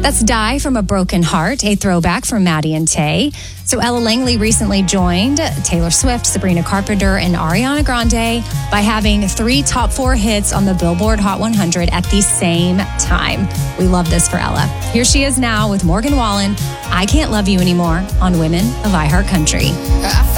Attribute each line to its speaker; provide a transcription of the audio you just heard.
Speaker 1: That's Die from a Broken Heart, a throwback from Maddie and Tay. So Ella Langley recently joined Taylor Swift, Sabrina Carpenter, and Ariana Grande by having 3 top 4 hits on the Billboard Hot 100 at the same time. We love this for Ella. Here she is now with Morgan Wallen, I Can't Love You Anymore on Women of iHeartCountry.